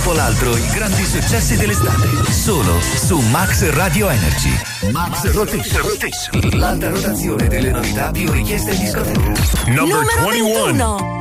dopo l'altro i grandi successi dell'estate. Solo su Max Radio Energy. Max Rotation. L'alta rotazione delle novità più richieste in discoteca. Numero 21.